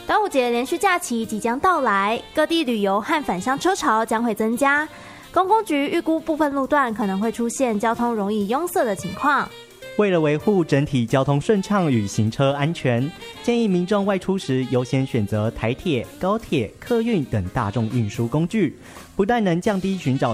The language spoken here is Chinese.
端午节连续假期即将到来，各地旅游和返乡车潮将会增加。公工局预估部分路段可能会出现交通容易拥塞的情况。 为了维护整体交通顺畅与行车安全，建议民众外出时优先选择台铁、高铁、客运等大众运输工具，不但能降低寻找